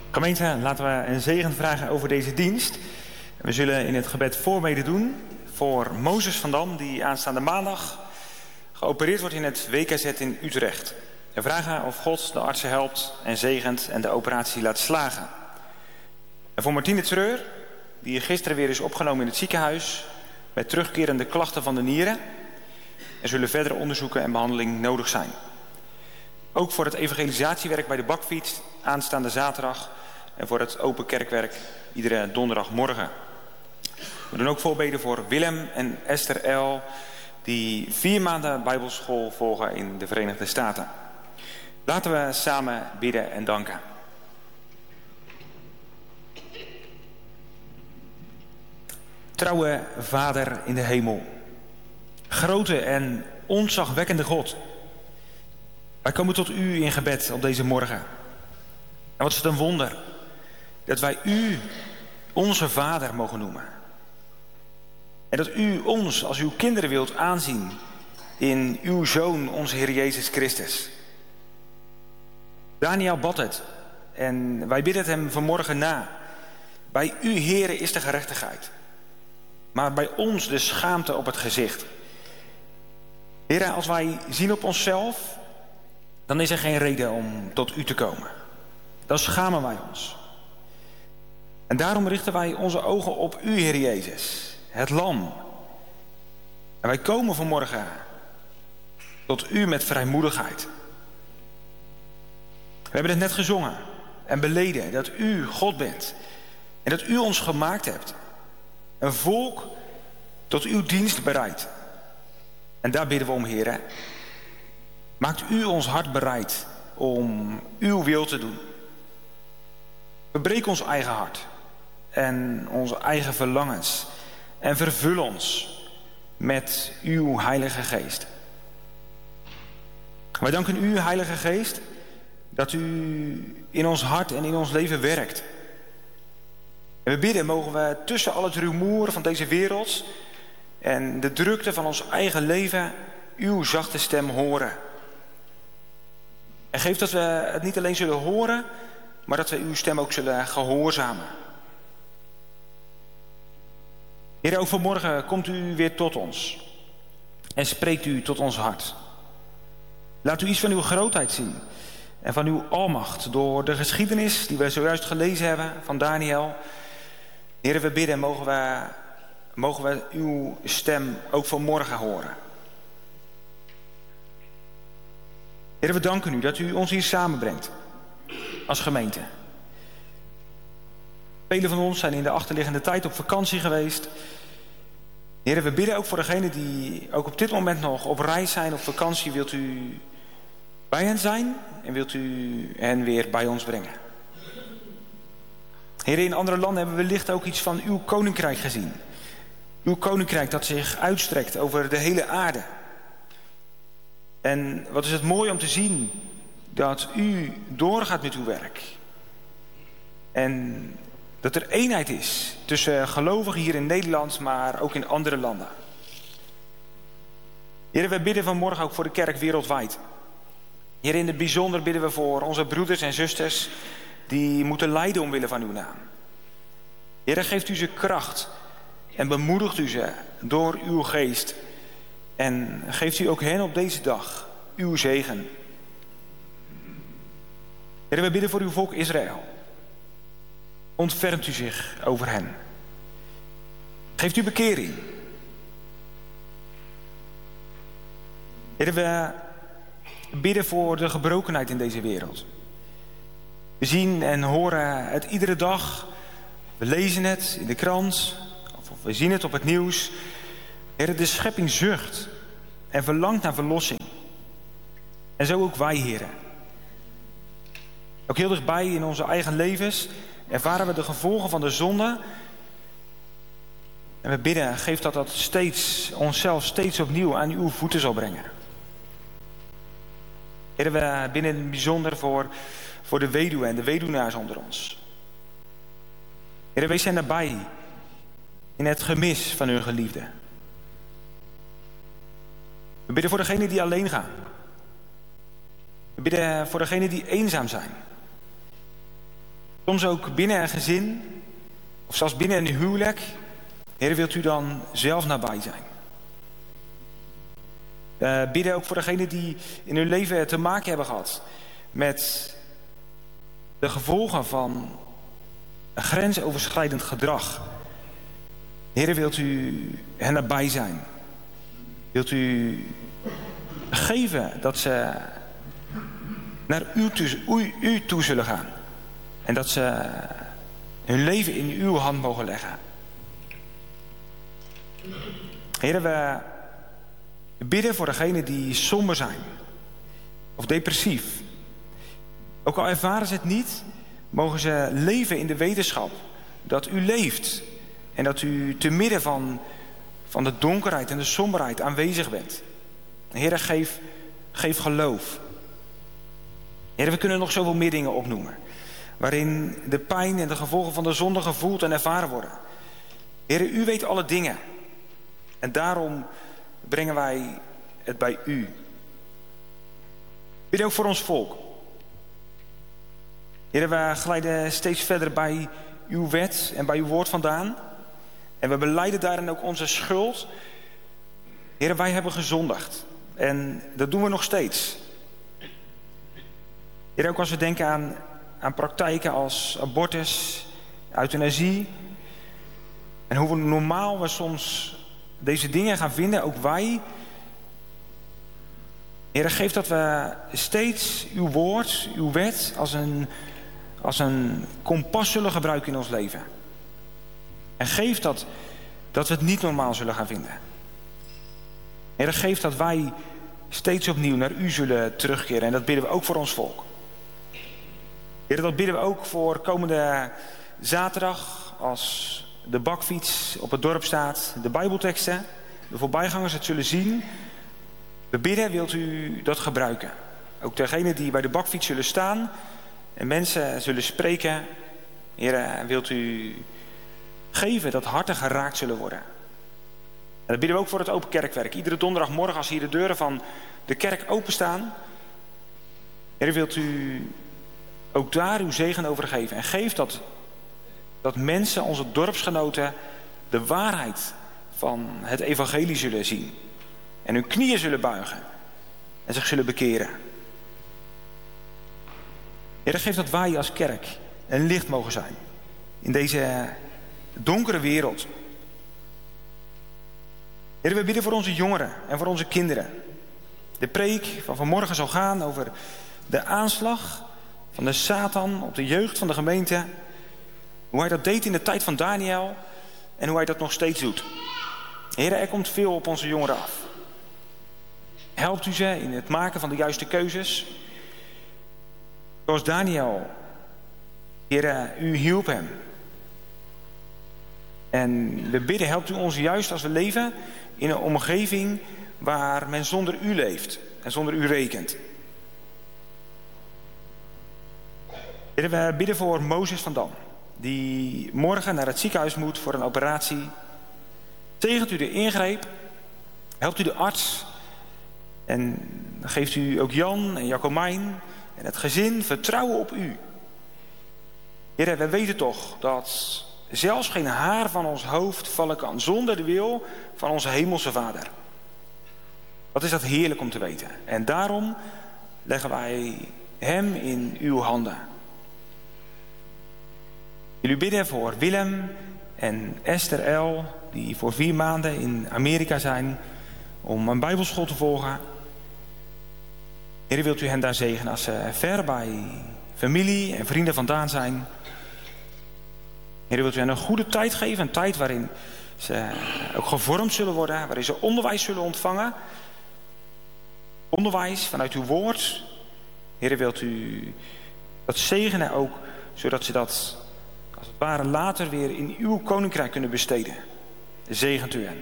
Gemeente, laten we een zegen vragen over deze dienst. We zullen in het gebed voorbeden doen voor Mozes van Dam, die aanstaande maandag geopereerd wordt in het WKZ in Utrecht. We vragen of God de artsen helpt en zegent en de operatie laat slagen. En voor Martine Treur, die gisteren weer is opgenomen in het ziekenhuis met terugkerende klachten van de nieren. Er zullen verdere onderzoeken en behandeling nodig zijn. Ook voor het evangelisatiewerk bij de Bakfiets aanstaande zaterdag en voor het open kerkwerk iedere donderdagmorgen. We doen ook voorbeden voor Willem en Esther L., die 4 maanden bijbelschool volgen in de Verenigde Staten. Laten we samen bidden en danken. Trouwe Vader in de hemel, grote en ontzagwekkende God, wij komen tot u in gebed op deze morgen. En wat is het een wonder dat wij u onze Vader mogen noemen. En dat u ons als uw kinderen wilt aanzien in uw Zoon, onze Heer Jezus Christus. Daniel bad het en wij bidden het hem vanmorgen na. Bij u, Heere, is de gerechtigheid, maar bij ons de schaamte op het gezicht. Heere, als wij zien op onszelf, dan is er geen reden om tot u te komen. Dan schamen wij ons. En daarom richten wij onze ogen op u, Heer Jezus, het lam. En wij komen vanmorgen tot u met vrijmoedigheid. We hebben het net gezongen en beleden dat u God bent. En dat u ons gemaakt hebt. Een volk tot uw dienst bereid. En daar bidden we om, Heer. Maakt u ons hart bereid om uw wil te doen. Verbreek ons eigen hart en onze eigen verlangens. En vervul ons met uw Heilige Geest. Wij danken u, Heilige Geest, dat u in ons hart en in ons leven werkt. En we bidden, mogen we tussen al het rumoer van deze wereld en de drukte van ons eigen leven uw zachte stem horen. En geef dat we het niet alleen zullen horen, maar dat we uw stem ook zullen gehoorzamen. Heer, ook vanmorgen komt u weer tot ons en spreekt u tot ons hart. Laat u iets van uw grootheid zien en van uw almacht door de geschiedenis die we zojuist gelezen hebben van Daniel. Heer, we bidden, mogen we uw stem ook vanmorgen horen. Heer, we danken u dat u ons hier samenbrengt als gemeente. Velen van ons zijn in de achterliggende tijd op vakantie geweest. Heer, we bidden ook voor degenen die ook op dit moment nog op reis zijn, op vakantie. Wilt u bij hen zijn en wilt u hen weer bij ons brengen. Heer, in andere landen hebben we wellicht ook iets van uw koninkrijk gezien. Uw koninkrijk dat zich uitstrekt over de hele aarde. En wat is het mooi om te zien dat u doorgaat met uw werk. En dat er eenheid is tussen gelovigen hier in Nederland, maar ook in andere landen. Heer, we bidden vanmorgen ook voor de kerk wereldwijd. Heer, in het bijzonder bidden we voor onze broeders en zusters die moeten lijden omwille van uw naam. Heer, geeft u ze kracht en bemoedigt u ze door uw geest. En geeft u ook hen op deze dag uw zegen. Heer, we bidden voor uw volk Israël. Ontfermt u zich over hen. Geeft u bekering. Heer, we bidden voor de gebrokenheid in deze wereld. We zien en horen het iedere dag. We lezen het in de krant. Of we zien het op het nieuws. Heer, de schepping zucht en verlangt naar verlossing. En zo ook wij, Heer. Ook heel dichtbij in onze eigen levens ervaren we de gevolgen van de zonde. En we bidden, geef dat onszelf steeds opnieuw aan uw voeten zal brengen. Heer, we bidden in het bijzonder voor de weduwen en de weduwnaars onder ons. Heer, wees hen nabij in het gemis van hun geliefde. We bidden voor degenen die alleen gaan. We bidden voor degenen die eenzaam zijn. Soms ook binnen een gezin, of zelfs binnen een huwelijk. Heer, wilt u dan zelf nabij zijn? Bidden ook voor degenen die in hun leven te maken hebben gehad met de gevolgen van een grensoverschrijdend gedrag. Heer, wilt u hen nabij zijn? Wilt u geven dat ze naar u toe zullen gaan? En dat ze hun leven in uw hand mogen leggen. Heer, we bidden voor degenen die somber zijn. Of depressief. Ook al ervaren ze het niet, mogen ze leven in de wetenschap dat u leeft. En dat u te midden van de donkerheid en de somberheid aanwezig bent. Heer, geef geloof. Heer, we kunnen nog zoveel meer dingen opnoemen. Waarin de pijn en de gevolgen van de zonde gevoeld en ervaren worden. Heer, u weet alle dingen. En daarom brengen wij het bij u. Bid ook voor ons volk. Heer, we glijden steeds verder bij uw wet en bij uw woord vandaan. En we belijden daarin ook onze schuld. Heer, wij hebben gezondigd. En dat doen we nog steeds. Heer, ook als we denken aan praktijken als abortus, euthanasie. En hoe normaal we soms deze dingen gaan vinden, ook wij. Heer, geef dat we steeds uw woord, uw wet, als een kompas zullen gebruiken in ons leven. En geef dat we het niet normaal zullen gaan vinden. Heer, geef dat wij steeds opnieuw naar u zullen terugkeren. En dat bidden we ook voor ons volk. Heer, dat bidden we ook voor komende zaterdag, als de bakfiets op het dorp staat, de Bijbelteksten, de voorbijgangers het zullen zien. We bidden, wilt u dat gebruiken? Ook degenen die bij de bakfiets zullen staan en mensen zullen spreken. Heer, wilt u geven dat harten geraakt zullen worden? En dat bidden we ook voor het open kerkwerk. Iedere donderdagmorgen als hier de deuren van de kerk openstaan. Heer, wilt u ook daar uw zegen over geven. En geef dat mensen, onze dorpsgenoten, de waarheid van het evangelie zullen zien. En hun knieën zullen buigen. En zich zullen bekeren. Heer, geef dat wij als kerk een licht mogen zijn. In deze donkere wereld. Heer, we bidden voor onze jongeren en voor onze kinderen. De preek van vanmorgen zal gaan over de aanslag van de Satan op de jeugd van de gemeente. Hoe hij dat deed in de tijd van Daniel en hoe hij dat nog steeds doet. Heer, er komt veel op onze jongeren af. Helpt u ze in het maken van de juiste keuzes. Zoals Daniel. Heer, u hielp hem. En we bidden, helpt u ons juist als we leven in een omgeving waar men zonder u leeft en zonder u rekent. Heer, we bidden voor Mozes van Dam, die morgen naar het ziekenhuis moet voor een operatie. Zegent u de ingreep, helpt u de arts en geeft u ook Jan en Jacomijn en het gezin vertrouwen op u. Heer, we weten toch dat zelfs geen haar van ons hoofd vallen kan zonder de wil van onze hemelse Vader. Wat is dat heerlijk om te weten. En daarom leggen wij hem in uw handen. Jullie bidden voor Willem en Esther L., die voor 4 maanden in Amerika zijn om een bijbelschool te volgen. Heer, wilt u hen daar zegenen als ze ver bij familie en vrienden vandaan zijn. Heer, wilt u hen een goede tijd geven, een tijd waarin ze ook gevormd zullen worden, waarin ze onderwijs zullen ontvangen. Onderwijs vanuit uw woord. Heer, wilt u dat zegenen ook, zodat ze dat als het ware later weer in uw koninkrijk kunnen besteden. Zegent u hen.